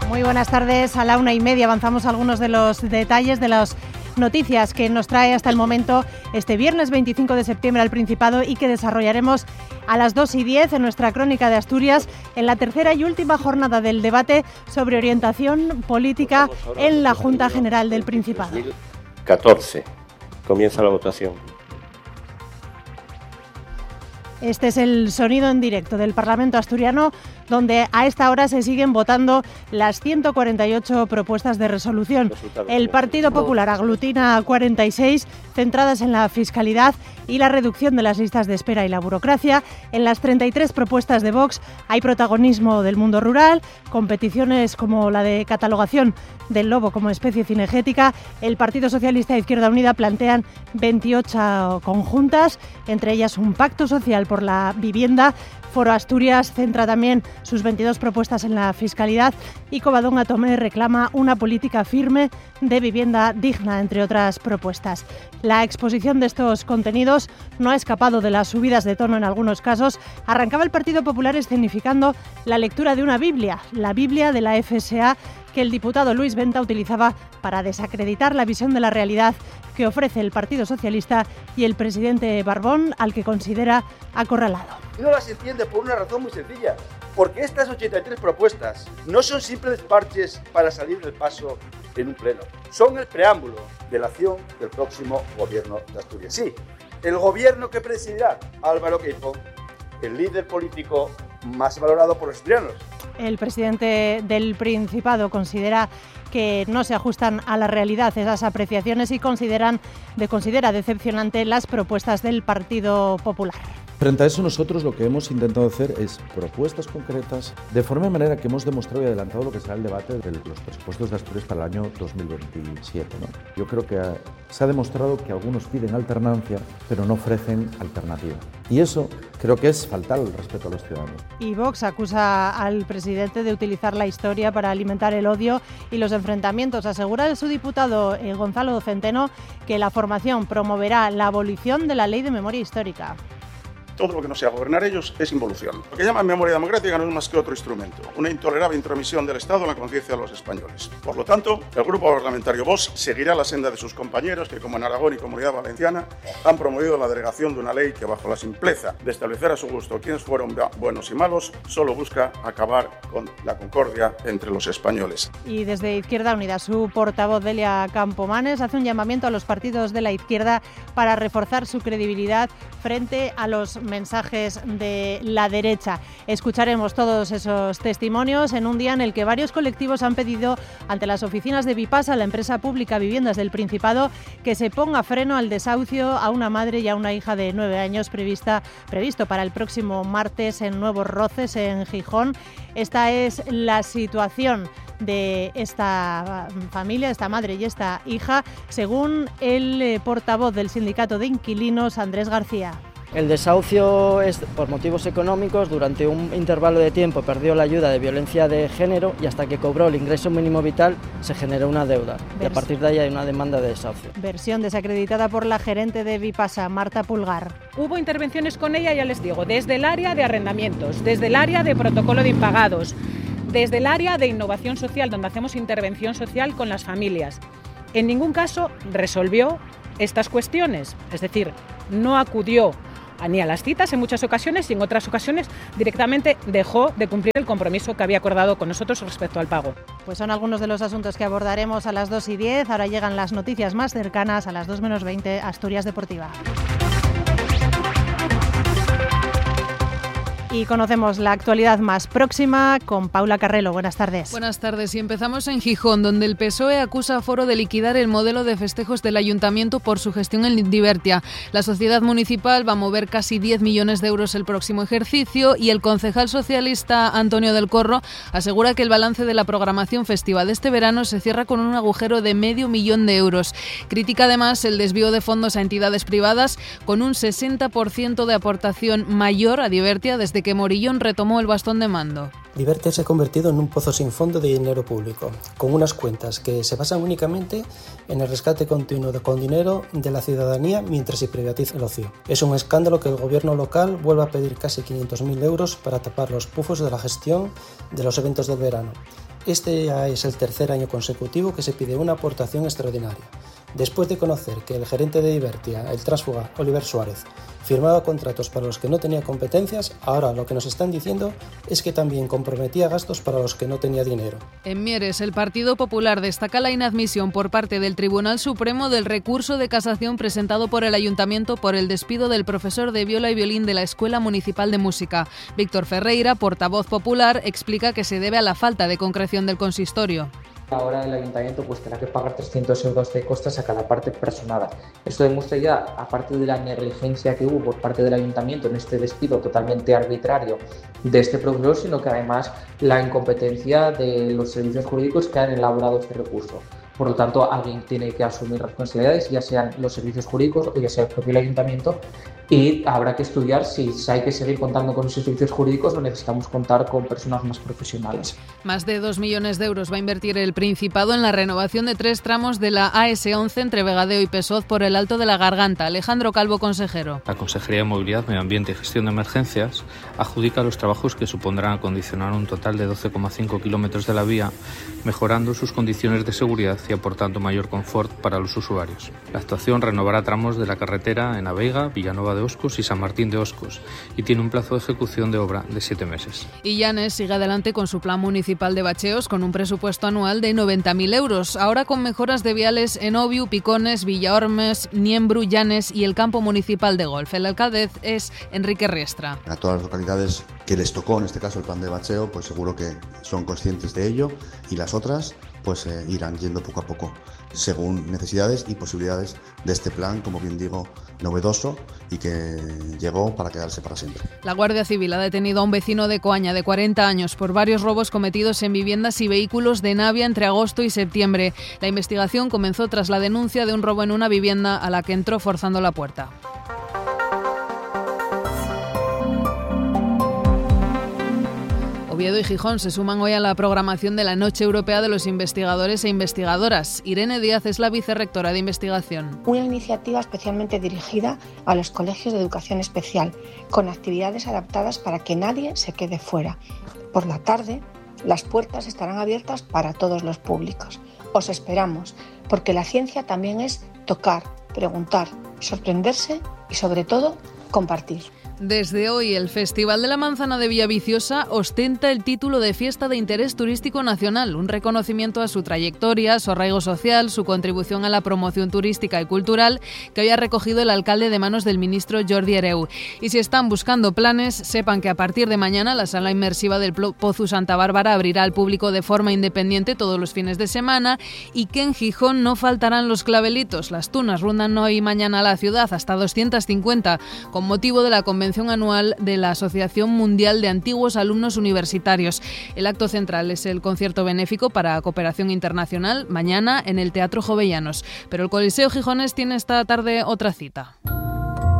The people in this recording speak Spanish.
Muy buenas tardes. A la 1:30 avanzamos algunos de los detalles de las noticias que nos trae hasta el momento este viernes 25 de septiembre al Principado y que desarrollaremos a las 2:10 en nuestra crónica de Asturias en la tercera y última jornada del debate sobre orientación política en la Junta General del Principado. 2014. Comienza la votación. Este es el sonido en directo del Parlamento asturiano, donde a esta hora se siguen votando las 148 propuestas de resolución. El Partido Popular aglutina 46, centradas en la fiscalidad y la reducción de las listas de espera y la burocracia. En las 33 propuestas de Vox hay protagonismo del mundo rural, competiciones como la de catalogación del lobo como especie cinegética. El Partido Socialista e Izquierda Unida plantean 28 conjuntas, entre ellas un pacto social por la vivienda. Foro Asturias centra también sus 22 propuestas en la fiscalidad y Covadonga Tomé reclama una política firme de vivienda digna, entre otras propuestas. La exposición de estos contenidos no ha escapado de las subidas de tono en algunos casos. Arrancaba el Partido Popular escenificando la lectura de una Biblia, la Biblia de la FSA, que el diputado Luis Venta utilizaba para desacreditar la visión de la realidad que ofrece el Partido Socialista y el presidente Barbón, al que considera acorralado. No las entiende por una razón muy sencilla, porque estas 83 propuestas no son simples parches para salir del paso en un pleno, son el preámbulo de la acción del próximo gobierno de Asturias. Sí, el gobierno que presidirá Álvaro Queipo, el líder político más valorado por los asturianos. El presidente del Principado considera que no se ajustan a la realidad esas apreciaciones y considera decepcionante las propuestas del Partido Popular. Frente a eso, nosotros lo que hemos intentado hacer es propuestas concretas, de forma y manera que hemos demostrado y adelantado lo que será el debate de los presupuestos de Asturias para el año 2027, ¿no? Yo creo que se ha demostrado que algunos piden alternancia, pero no ofrecen alternativa. Y eso creo que es faltar el respeto a los ciudadanos. Y Vox acusa al presidente de utilizar la historia para alimentar el odio y los enfrentamientos. Asegura su diputado Gonzalo Centeno que la formación promoverá la abolición de la Ley de Memoria Histórica. Todo lo que no sea gobernar ellos es involución. Lo que llaman memoria democrática no es más que otro instrumento, una intolerable intromisión del Estado en la conciencia de los españoles. Por lo tanto, el grupo parlamentario Vox seguirá la senda de sus compañeros que, como en Aragón y Comunidad Valenciana, han promovido la derogación de una ley que, bajo la simpleza de establecer a su gusto quiénes fueron buenos y malos, solo busca acabar con la concordia entre los españoles. Y desde Izquierda Unida, su portavoz Delia Campomanes hace un llamamiento a los partidos de la izquierda para reforzar su credibilidad frente a los mensajes de la derecha. Escucharemos todos esos testimonios en un día en el que varios colectivos han pedido ante las oficinas de Vipasa, la empresa pública Viviendas del Principado, que se ponga freno al desahucio a una madre y a una hija de 9 años previsto para el próximo martes en Nuevos Roces, en Gijón. Esta es la situación de esta familia, esta madre y esta hija, según el portavoz del sindicato de inquilinos, Andrés García. El desahucio es por motivos económicos. Durante un intervalo de tiempo perdió la ayuda de violencia de género y hasta que cobró el ingreso mínimo vital se generó una deuda. Y a partir de ahí hay una demanda de desahucio. Versión desacreditada por la gerente de Vipasa, Marta Pulgar. Hubo intervenciones con ella, ya les digo, desde el área de arrendamientos, desde el área de protocolo de impagados, desde el área de innovación social, donde hacemos intervención social con las familias. En ningún caso resolvió estas cuestiones, es decir, no acudió ni a las citas en muchas ocasiones y en otras ocasiones directamente dejó de cumplir el compromiso que había acordado con nosotros respecto al pago. Pues son algunos de los asuntos que abordaremos a las 2:10. Ahora llegan las noticias más cercanas a las 2 menos 20, Asturias Deportiva. Y conocemos la actualidad más próxima con Paula Carrelo. Buenas tardes. Buenas tardes. Y empezamos en Gijón, donde el PSOE acusa a Foro de liquidar el modelo de festejos del Ayuntamiento por su gestión en Divertia. La sociedad municipal va a mover casi 10 millones de euros el próximo ejercicio y el concejal socialista Antonio del Corro asegura que el balance de la programación festiva de este verano se cierra con un agujero de $500,000 de euros. Critica además el desvío de fondos a entidades privadas con un 60% de aportación mayor a Divertia desde que Morillón retomó el bastón de mando. Divertia se ha convertido en un pozo sin fondo de dinero público, con unas cuentas que se basan únicamente en el rescate continuo con dinero de la ciudadanía mientras se privatiza el ocio. Es un escándalo que el gobierno local vuelva a pedir casi 500.000 euros para tapar los pufos de la gestión de los eventos del verano. Este ya es el tercer año consecutivo que se pide una aportación extraordinaria. Después de conocer que el gerente de Divertia, el tránsfuga Oliver Suárez, firmaba contratos para los que no tenía competencias, ahora lo que nos están diciendo es que también comprometía gastos para los que no tenía dinero. En Mieres, el Partido Popular destaca la inadmisión por parte del Tribunal Supremo del recurso de casación presentado por el Ayuntamiento por el despido del profesor de viola y violín de la Escuela Municipal de Música. Víctor Ferreira, portavoz popular, explica que se debe a la falta de concreción del consistorio. Ahora el ayuntamiento tendrá que pagar 300 euros de costas a cada parte personada. Esto demuestra ya, aparte de la negligencia que hubo por parte del ayuntamiento en este despido totalmente arbitrario de este profesor, sino que además la incompetencia de los servicios jurídicos que han elaborado este recurso. Por lo tanto, alguien tiene que asumir responsabilidades, ya sean los servicios jurídicos o ya sea el propio ayuntamiento, y habrá que estudiar si hay que seguir contando con esos servicios jurídicos o necesitamos contar con personas más profesionales. Más de 2 millones de euros va a invertir el Principado en la renovación de 3 tramos de la AS11 entre Vegadeo y Pesoz por el Alto de la Garganta. Alejandro Calvo, consejero. La Consejería de Movilidad, Medio Ambiente y Gestión de Emergencias adjudica los trabajos que supondrán acondicionar un total de 12,5 kilómetros de la vía, mejorando sus condiciones de seguridad y aportando mayor confort para los usuarios. La actuación renovará tramos de la carretera en Aveiga, Villanueva de Oscos y San Martín de Oscos y tiene un plazo de ejecución de obra de 7 meses. Y Llanes sigue adelante con su plan municipal de bacheos con un presupuesto anual de 90.000 euros, ahora con mejoras de viales en Obiu, Picones, Villaormes, Niembru, Llanes y el campo municipal de golf. El alcalde es Enrique Riestra. A todas las localidades que les tocó en este caso el plan de bacheo, pues seguro que son conscientes de ello, y las otras pues irán yendo poco a poco según necesidades y posibilidades de este plan, como bien digo, novedoso y que llegó para quedarse para siempre. La Guardia Civil ha detenido a un vecino de Coaña de 40 años por varios robos cometidos en viviendas y vehículos de Navia entre agosto y septiembre. La investigación comenzó tras la denuncia de un robo en una vivienda a la que entró forzando la puerta. Oviedo y Gijón se suman hoy a la programación de la Noche Europea de los Investigadores e Investigadoras. Irene Díaz es la vicerrectora de investigación. Una iniciativa especialmente dirigida a los colegios de educación especial, con actividades adaptadas para que nadie se quede fuera. Por la tarde, las puertas estarán abiertas para todos los públicos. Os esperamos, porque la ciencia también es tocar, preguntar, sorprenderse y, sobre todo, compartir. Desde hoy, el Festival de la Manzana de Villaviciosa ostenta el título de Fiesta de Interés Turístico Nacional, un reconocimiento a su trayectoria, su arraigo social, su contribución a la promoción turística y cultural que hoy ha recogido el alcalde de manos del ministro Jordi Hereu. Y si están buscando planes, sepan que a partir de mañana la sala inmersiva del Pozu Santa Bárbara abrirá al público de forma independiente todos los fines de semana y que en Gijón no faltarán los clavelitos. Las tunas rondan hoy y mañana a la ciudad, hasta 250, con motivo de la convención anual de la Asociación Mundial de Antiguos Alumnos Universitarios. El acto central es el concierto benéfico para cooperación internacional, mañana en el Teatro Jovellanos. Pero el Coliseo Gijonés tiene esta tarde otra cita.